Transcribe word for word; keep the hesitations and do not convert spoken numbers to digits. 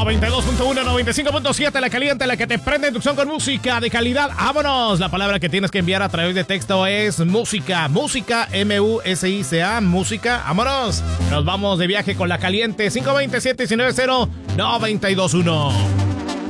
noventa y dos punto uno, noventa y cinco punto siete, la caliente, la que te prende inducción con música de calidad. ¡Vámonos! La palabra que tienes que enviar a través de texto es música. Música, M U S I C A, música. ¡Vámonos! Nos vamos de viaje con la caliente. cinco dos siete, uno nueve cero, nueve dos uno.